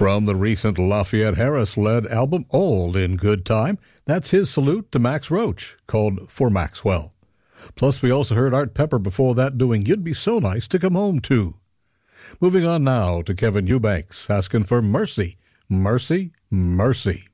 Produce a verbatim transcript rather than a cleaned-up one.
From the recent Lafayette Harris-led album Old in Good Time, that's his salute to Max Roach, called For Maxwell. Plus, we also heard Art Pepper before that doing You'd Be So Nice to Come Home To. Moving on now to Kevin Eubanks, asking for Mercy, Mercy, Mercy.